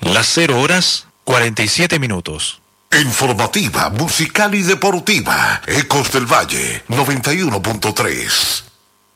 Las 0:47. Informativa, musical y deportiva. Ecos del Valle 91.3.